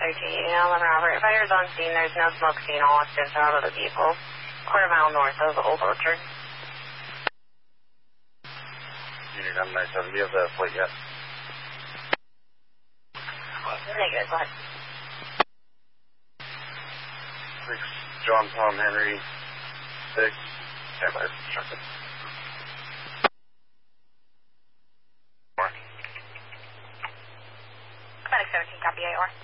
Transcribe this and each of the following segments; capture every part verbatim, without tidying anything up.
G, Alan Robert. Fire's on scene. There's no smoke seen. All occupants are out of the vehicle. Quarter mile north of Old Orchard. Unit nine nine seven, do you have the plate yet? Negative, go ahead. six, John Tom Henry, six, stand by, constructed. Mark. Medic seventeen, copy A R.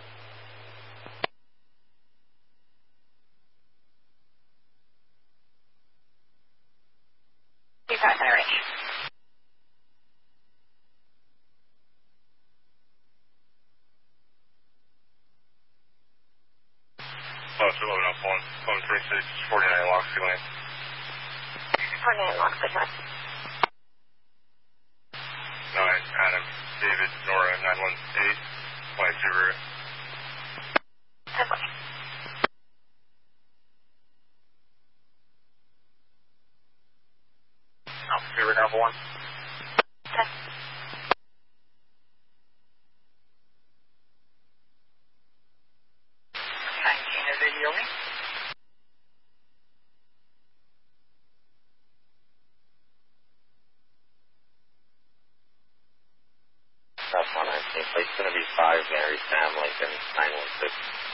Two five center range. Oh, it's eleven oh one, eleven twenty-six, forty-nine Loxley Lane. forty-nine Loxley, go ahead. nine, Adam, David, Nora, nine one eight, White Subaru. ten four. Oh, Subaru, Alpha one. ten. nineteen, is it Yomi? That's one nineteen. Place going to be five, Mary Sam Lincoln, nine one six.